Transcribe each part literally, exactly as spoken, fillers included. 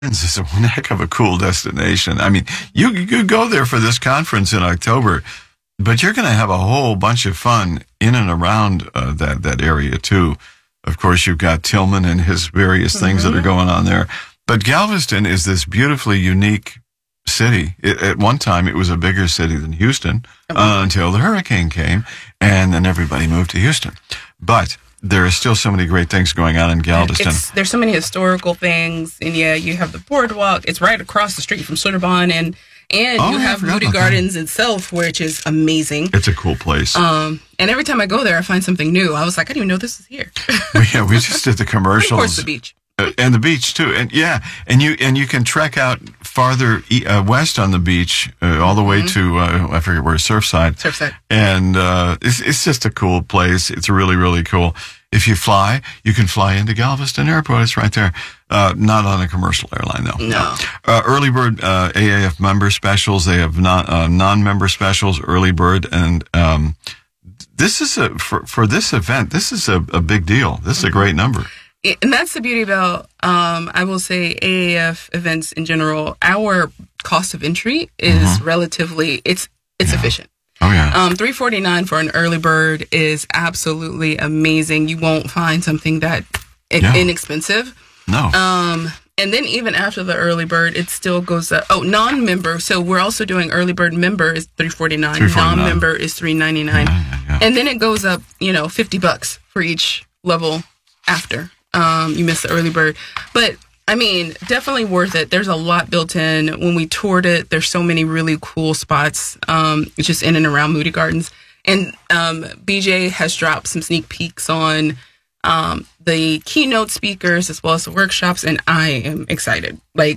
It's a heck of a cool destination. I mean, you you go there for this conference in October, but you're going to have a whole bunch of fun in and around uh, that that area too. Of course, you've got Tillman and his various things mm-hmm. that are going on there. But Galveston is this beautifully unique city. It, at one time, it was a bigger city than Houston uh, until the hurricane came, and then everybody moved to Houston. But there are still so many great things going on in Galveston. It's, there's so many historical things, and yeah, you have the boardwalk. It's right across the street from Schlitterbahn, and and oh, you have Moody Gardens that. itself, which is amazing. It's a cool place. Um, and every time I go there, I find something new. I was like, I didn't even know this was here. Yeah, we just did the commercials. And of course, the beach. Uh, and the beach too, and yeah, and you and you can trek out farther e- uh, west on the beach, uh, all the way mm-hmm. to uh, I forget where, Surfside. Surfside, and uh, it's it's just a cool place. It's really really cool. If you fly, you can fly into Galveston Airport. It's right there. Uh, not on a commercial airline though. No. Uh, early bird uh, A A F member specials. They have non uh, non-member specials. Early bird, and um, this is a for for this event. This is a, a big deal. This is a great number. And that's the beauty about, um, I will say, A A F events in general. Our cost of entry is mm-hmm. relatively, it's it's yeah. efficient. Oh, yeah. Um, three forty-nine for an early bird is absolutely amazing. You won't find something that yeah. inexpensive. No. Um, and then even after the early bird, it still goes up. Oh, non-member. So we're also doing early bird member is three forty-nine. Non-member is three ninety-nine. Yeah, yeah, yeah. And then it goes up, you know, fifty bucks for each level after. Um, you missed the early bird. But, I mean, definitely worth it. There's a lot built in. When we toured it, there's so many really cool spots um, just in and around Moody Gardens. And um, B J has dropped some sneak peeks on um, the keynote speakers as well as the workshops, and I am excited. Like,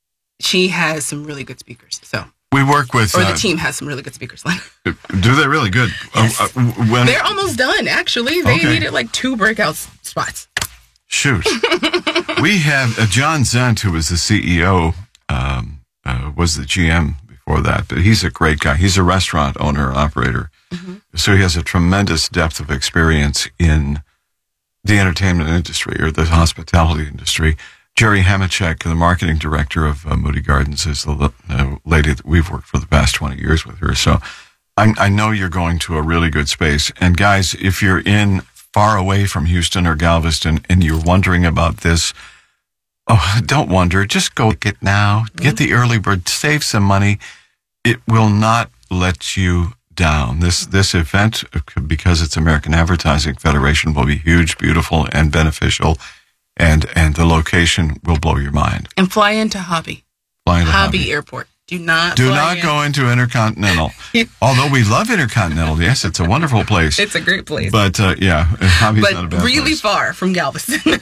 she has some really good speakers. So we work with... Or uh, the team has some really good speakers. Do they really good? Yes. Uh, uh, when, They're almost done, actually. They okay. needed like two breakout spots. Shoot. We have uh, John Zent, who was the C E O, um, uh, was the G M before that, but he's a great guy. He's a restaurant owner, operator. Mm-hmm. So he has a tremendous depth of experience in the entertainment industry or the hospitality industry. Jerry Hamachek, the marketing director of uh, Moody Gardens, is the uh, lady that we've worked for the past twenty years with her. So I, I know you're going to a really good space. And guys, if you're in far away from Houston or Galveston and you're wondering about this, oh, don't wonder. Just go get now. Mm-hmm. Get the early bird. Save some money. It will not let you down. This this event, because it's American Advertising Federation, will be huge, beautiful, and beneficial. And and the location will blow your mind. And fly into Hobby. Fly into Hobby, Hobby Airport. Do not Do fly not in. go into Intercontinental. Although we love Intercontinental. Yes, it's a wonderful place. It's a great place. But, uh, yeah, Hobby's but not a bad really place. far from Galveston.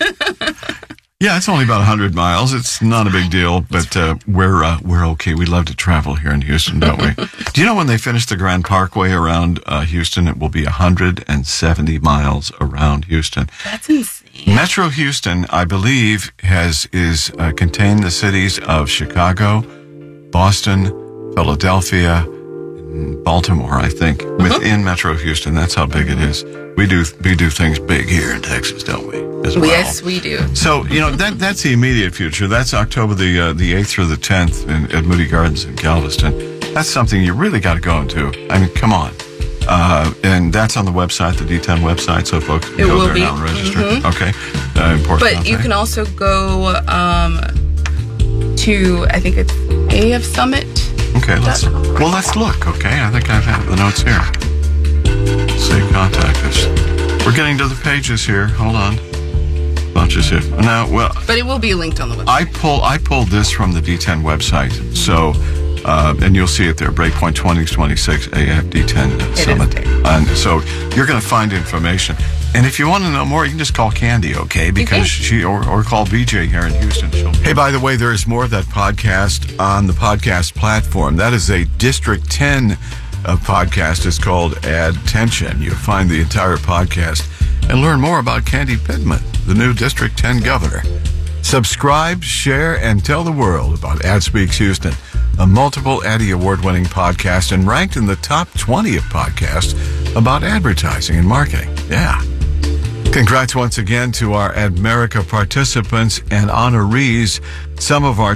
Yeah, it's only about one hundred miles. It's not a big deal, but uh, we're uh, we're okay. We love to travel here in Houston, don't we? Do you know when they finish the Grand Parkway around uh, Houston, it will be one hundred seventy miles around Houston. That's insane. Metro Houston, I believe, has is uh, contained the cities of Chicago, Boston, Philadelphia, and Baltimore, I think, uh-huh. within Metro Houston. That's how big it is. We do we do things big here in Texas, don't we? As well. Yes, we do. So, you know, that that's the immediate future. That's October the uh, the eighth through the tenth in, at Moody Gardens in Galveston. That's something you really got to go into. I mean, come on. Uh, and that's on the website, the D ten website, so folks can it go will there be. now and register. Mm-hmm. Okay. Uh, important. But contact. you can also go um, to, I think it's A F Summit. Okay, let's, well, let's look, okay? I think I have the notes here. Say contact us. We're getting to the pages here. Hold on. Bunches here. Now, well... But it will be linked on the website. I, pull, I pulled this from the D ten website, so... Uh, and you'll see it there, Breakpoint twenty twenty-six A F D ten it Summit. Is there. And so you're going to find information. And if you want to know more, you can just call Candy, okay? Because she, or, or call B J here in Houston. She'll... Hey, by the way, there is more of that podcast on the podcast platform. That is a District ten uh, podcast. It's called Attention. You'll find the entire podcast and learn more about Candy Pittman, the new District ten governor. Subscribe, share, and tell the world about AdSpeaks Houston, a multiple Addy Award-winning podcast and ranked in the top twenty of podcasts about advertising and marketing. Yeah. Congrats once again to our Admerica participants and honorees. Some of our